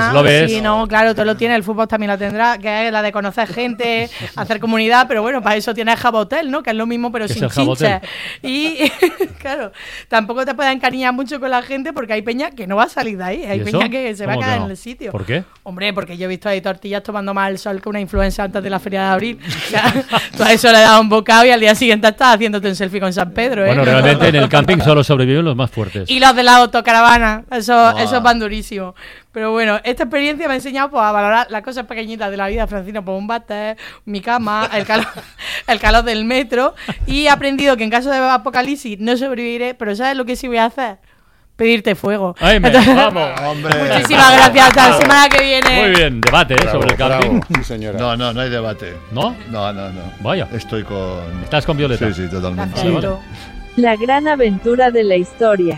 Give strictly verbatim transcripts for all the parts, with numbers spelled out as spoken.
ves, lo ves. Sí, no, claro, todo lo tiene, el fútbol también lo tendrá, que es la de conocer gente, hacer comunidad, pero bueno, para eso tienes Jabotel, ¿no? Que es lo mismo, pero sin chinches. Y, claro, tampoco te puedes encariñar mucho con la gente porque hay peña que no va a salir de ahí, hay peña que se va a quedar no? en el sitio. ¿Por qué? Hombre, porque yo he visto ahí tortillas tomando más el sol que una influencer antes de la feria de abril. O sea, tú a eso le das un bocado y al día siguiente estás haciéndote un selfie con San Pedro, ¿eh? Bueno, realmente en el camping solo sobreviven los más fuertes. Y los de la autocaravana, eso, oh. esos van durísimos. Pero bueno, esta experiencia me ha enseñado pues, a valorar las cosas pequeñitas de la vida, Francino, por un váter, mi cama, el calor, el calor del metro, y he aprendido que en caso de apocalipsis no sobreviviré, pero ¿sabes lo que sí voy a hacer? Pedirte fuego. Ay, me, Entonces, vamos, hombre. Muchísimas gracias. Hasta la semana que viene. Muy bien, debate ¿eh? Bravo, sobre el camping. Bravo, sí, señora. No, no, no hay debate. ¿No? No, no, no. Vaya. Estoy con... ¿Estás con Violeta? Sí, sí, totalmente. Vale, vale. La gran aventura de la historia.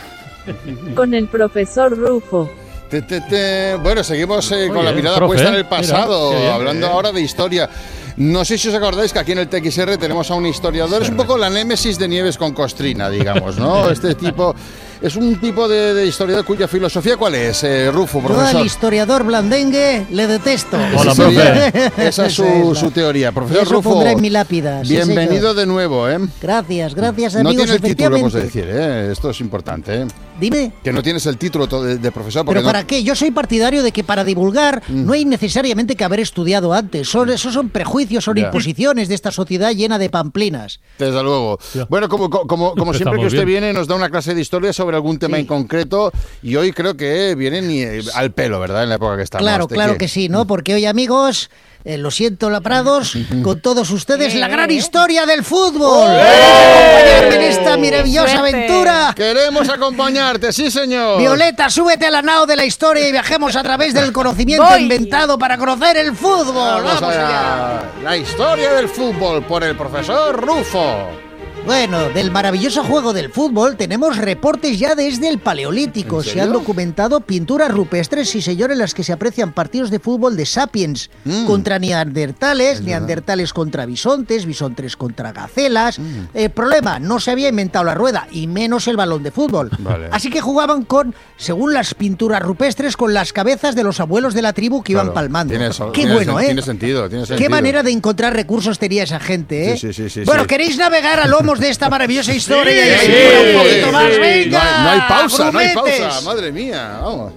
Con el profesor Rufo. Te, te, te. Bueno, seguimos eh, con Oye, la mirada profe, puesta en el pasado, mira, bien, hablando eh. ahora de historia. No sé si os acordáis que aquí en el T X R tenemos a un historiador, es un poco la némesis de Nieves con Costrina, digamos, ¿no? Este tipo es un tipo de, de historiador cuya filosofía, ¿cuál es, eh, Rufo, profesor? Yo al historiador blandengue le detesto. Hola, sería, profe. esa es su, su teoría. Profesor Eso Rufo, pondré en mi lápida. Sí, bienvenido señor. de nuevo, ¿eh? Gracias, gracias No amigos. tiene el título, hemos de efectivamente. decir, ¿eh? Esto es importante, ¿eh? Dime. Que no tienes el título de, de profesor. ¿Pero no... para qué? Yo soy partidario de que para divulgar mm. no hay necesariamente que haber estudiado antes. Son, esos son prejuicios, son ya. imposiciones de esta sociedad llena de pamplinas. Desde luego. Ya. Bueno, como, como, como siempre que usted bien. viene, nos da una clase de historia sobre algún tema sí. en concreto y hoy creo que viene ni al pelo, ¿verdad? En la época que estamos. Claro, claro que... que sí, ¿no? Porque hoy, amigos... Eh, lo siento, Laprados, con todos ustedes, la gran historia del fútbol. ¡Acompañarme en esta maravillosa aventura! Queremos acompañarte, sí, señor. Violeta, súbete a la nao de la historia y viajemos a través del conocimiento Voy. inventado para conocer el fútbol. Vamos, Vamos allá. allá. La historia del fútbol por el profesor Rufo. Bueno, del maravilloso juego del fútbol tenemos reportes ya desde el Paleolítico. Se han documentado pinturas rupestres, sí señor, en las que se aprecian partidos de fútbol de sapiens mm. contra neandertales, neandertales contra bisontes, bisontes contra gacelas. Mm. El problema, no se había inventado la rueda y menos el balón de fútbol. Vale. Así que jugaban con, según las pinturas rupestres, con las cabezas de los abuelos de la tribu que claro. iban palmando. Tiene, Qué tiene bueno, sen- ¿eh? Tiene sentido, tiene sentido. Qué manera de encontrar recursos tenía esa gente, ¿eh? Sí, sí, sí, sí, bueno, sí. ¿queréis navegar a lomos de esta maravillosa historia? Sí, y sí, sí, un poquito sí, más, sí. venga. No hay, no hay pausa, grumetes. no hay pausa. Madre mía, vamos.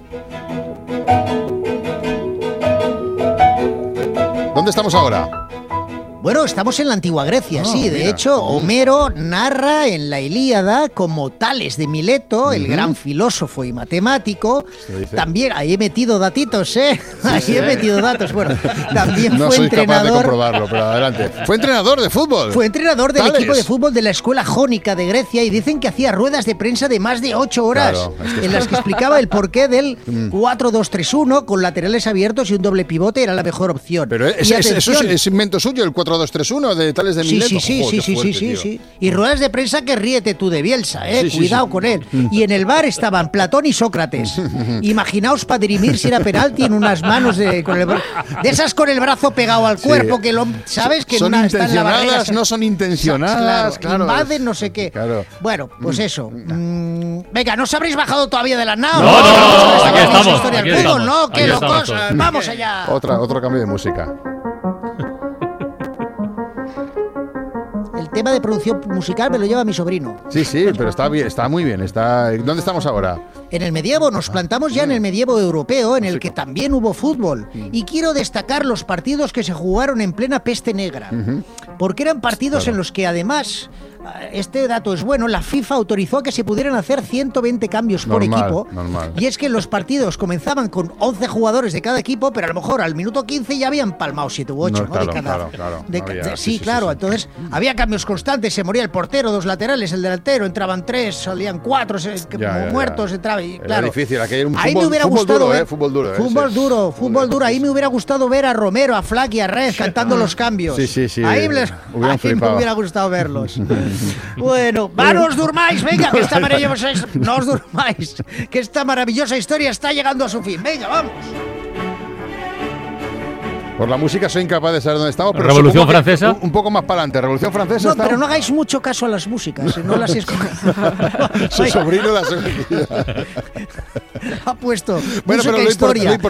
¿Dónde estamos ahora? Bueno, estamos en la antigua Grecia, oh, sí. De mira. hecho, Homero narra en la Ilíada como Tales de Mileto, uh-huh. el gran filósofo y matemático. También, ahí he metido datitos, ¿eh? Sí, ahí sí. he metido datos. Bueno, también no fue soy entrenador. capaz de comprobarlo, pero adelante. Fue entrenador de fútbol. Fue entrenador del Tales. equipo de fútbol de la escuela jónica de Grecia y dicen que hacía ruedas de prensa de más de ocho horas claro, es que en las que explicaba el porqué del cuatro dos tres uno con laterales abiertos y un doble pivote era la mejor opción. Pero es, es, eso es, es invento suyo, el cuatro dos tres uno de Tales de sí, Mileto. Sí, sí, Joder, sí, fuerte, sí, sí, tío. sí. Y ruedas de prensa que ríete tú de Bielsa, ¿eh? Sí, Cuidado sí, sí. con él. Y en el bar estaban Platón y Sócrates. Imaginaos para dirimir si era penalti en unas manos de, con el, de esas con el brazo pegado al cuerpo, sí. que lo sabes que son una está en la barrera. No son intencionadas, claro. claro. Invaden no sé qué. Claro. Bueno, pues eso. Mm, venga, ¿no os habréis bajado todavía de la nao? No, no, no, no, no aquí estamos. Aquí fútbol, estamos. ¿no? ¡Qué Aquí locos! estamos. Vamos allá. Otra, otro cambio de música. El tema de producción musical me lo lleva mi sobrino. Sí, sí, pero está bien, está muy bien. Está... ¿Dónde estamos ahora? En el medievo, nos plantamos ya en el medievo europeo, en el que también hubo fútbol. Y quiero destacar los partidos que se jugaron en plena peste negra. Porque eran partidos claro. en los que además... Este dato es bueno, la FIFA autorizó a que se pudieran hacer ciento veinte cambios normal, por equipo. Normal. Y es que los partidos comenzaban con once jugadores de cada equipo, pero a lo mejor al minuto quince ya habían palmado siete u ocho, no, ¿no? Claro, de cada, claro, claro. De, no había, de, sí, sí, sí, claro. Sí, sí. Entonces había cambios constantes, se moría el portero, dos laterales, el delantero, entraban tres, salían cuatro, se, ya, ya, muertos, ya. entraba y claro. Era difícil, aquí hay un ahí fútbol, me hubiera fútbol gustado duro, ver, eh, fútbol duro. Fútbol eh, duro, sí. fútbol duro. Ahí me hubiera gustado ver a Romero, a Flack y a Red cantando los cambios. Sí, sí, sí. Ahí, les, ahí me hubiera gustado verlos. Bueno, vanos durmáis, venga, que esta maravillosa no os durmáis, que esta maravillosa historia está llegando a su fin. Venga, vamos. Por la música soy incapaz de saber dónde estamos, pero Revolución Francesa. Un, un poco más para adelante. Revolución Francesa. No, está... pero no hagáis mucho caso a las músicas, no las escogáis. Su sobrino las ha ha puesto bueno, música pero lo historia. Import, lo